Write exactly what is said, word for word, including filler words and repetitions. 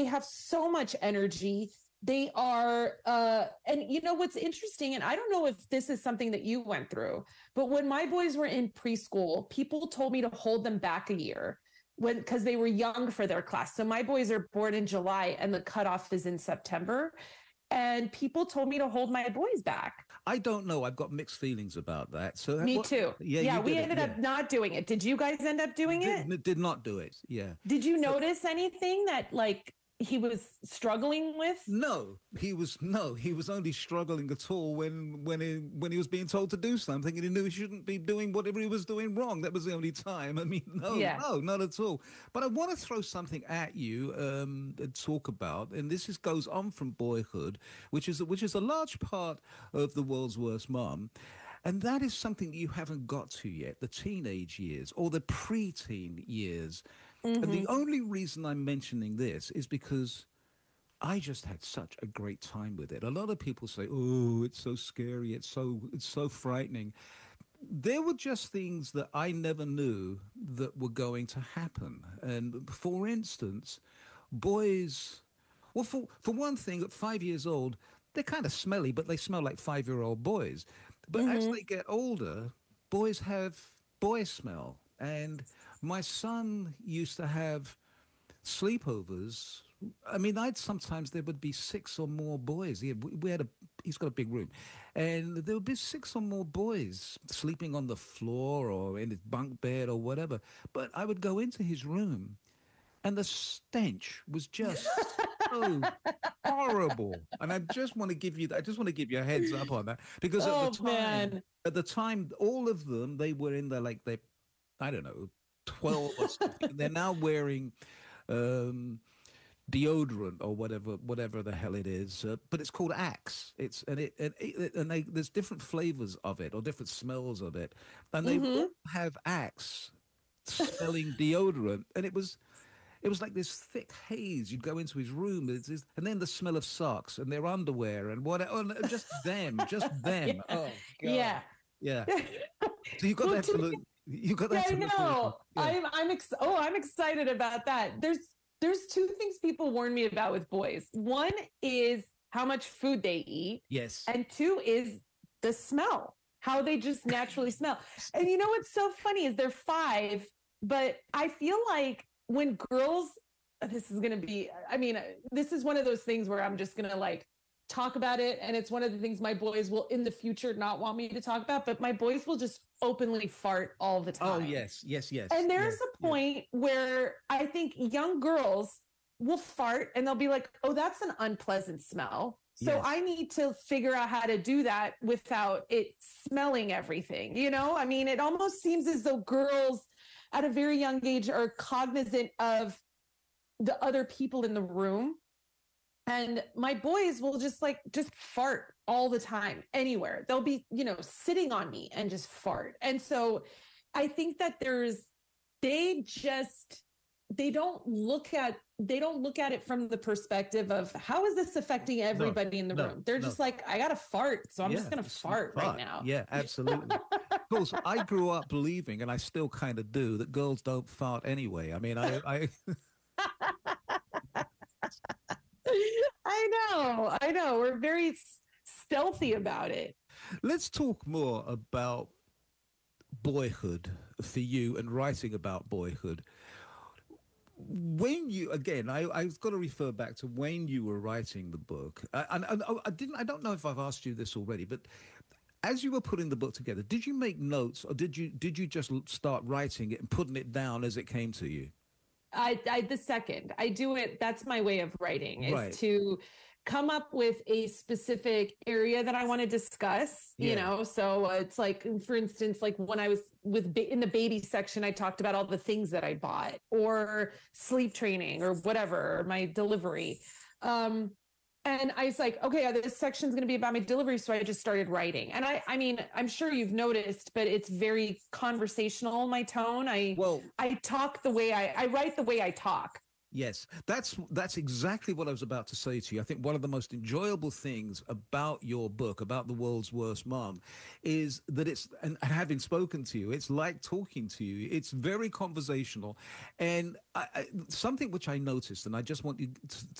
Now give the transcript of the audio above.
have so much energy. They are, uh, and you know what's interesting, and I don't know if this is something that you went through, but when my boys were in preschool, people told me to hold them back a year when because they were young for their class. So my boys are born in July, and the cutoff is in September. And people told me to hold my boys back. I don't know. I've got mixed feelings about that. So Me what, too. yeah, Yeah, you we did ended it. up Yeah. not doing it. Did you guys end up doing it? Did, did not do it. Yeah. Did you notice anything that like he was struggling with? No, he was no, he was only struggling at all when when he when he was being told to do something and he knew he shouldn't be doing whatever he was doing wrong. That was the only time. I mean, no, Yeah. no, not at all. But I want to throw something at you um, and talk about, and this is goes on from boyhood, which is which is a large part of The World's Worst Mom. And that is something that you haven't got to yet, the teenage years or the preteen years. Mm-hmm. And the only reason I'm mentioning this is because I just had such a great time with it. A lot of people say, "Oh, it's so scary. It's so it's so frightening." There were just things that I never knew that were going to happen. And for instance, boys, well, for for one thing, at five years old, they're kind of smelly, but they smell like five-year-old boys. But mm-hmm. as they get older, boys have boy smell. And my son used to have sleepovers. I mean, I'd sometimes there would be six or more boys. He had, we had a he's got a big room, and there would be six or more boys sleeping on the floor or in his bunk bed or whatever. But I would go into his room, and the stench was just so horrible. And I just want to give you I just want to give you a heads up on that because at oh, the time, man. at the time, all of them they were in their like they, I don't know, twelve or something. They're now wearing um, deodorant or whatever, whatever the hell it is. Uh, but it's called Axe. It's and it and, it, and they, there's different flavors of it or different smells of it, and they mm-hmm. all have Axe smelling deodorant, and it was. It was like this thick haze. You'd go into his room, it's, it's, and then the smell of socks and their underwear and what, oh, just them, just them. Yeah. Oh, God. Yeah. Yeah. So you got well, that to look. You got that. Yeah, to I know. Yeah. I'm. I'm. Ex- oh, I'm excited about that. There's. There's two things people warn me about with boys. One is how much food they eat. Yes. And two is the smell, how they just naturally smell. And you know what's so funny is they're five, but I feel like when girls, this is going to be, I mean, this is one of those things where I'm just going to like talk about it. And it's one of the things my boys will in the future not want me to talk about, but my boys will just openly fart all the time. Oh, yes, yes, yes. And there's yes, a point yes. where I think young girls will fart and they'll be like, oh, that's an unpleasant smell. So yes. I need to figure out how to do that without it smelling everything. You know, I mean, it almost seems as though girls at a very young age are cognizant of the other people in the room. And my boys will just like, just fart all the time, anywhere. They'll be, you know, sitting on me and just fart. And so I think that there's, they just, they don't look at, they don't look at it from the perspective of how is this affecting everybody no, in the no, room? They're no. just like, I got to fart. So I'm yeah, just going to fart, fart right now. Yeah, absolutely. Of course, I grew up believing, and I still kind of do, that girls don't fart anyway. I mean, I... I... I know, I know. We're very s- stealthy about it. Let's talk more about boyhood for you and writing about boyhood. When you, again, I, I've got to refer back to when you were writing the book. And I, I, I didn't, I don't know if I've asked you this already, but as you were putting the book together, did you make notes or did you, did you just start writing it and putting it down as it came to you? I, I the second I do it, that's my way of writing is right. to come up with a specific area that I want to discuss, yeah. you know, so uh, it's like, for instance, like when I was with ba- in the baby section, I talked about all the things that I bought or sleep training or whatever, or my delivery. Um, and I was like, okay, this section is going to be about my delivery. So I just started writing. And I, I mean, I'm sure you've noticed, but it's very conversational, my tone. I, well, I talk the way I, I write the way I talk. Yes, that's that's exactly what I was about to say to you. I think one of the most enjoyable things about your book, about The World's Worst Mom, is that it's, and having spoken to you, it's like talking to you. It's very conversational. And I, I, something which I noticed, and I just want you to,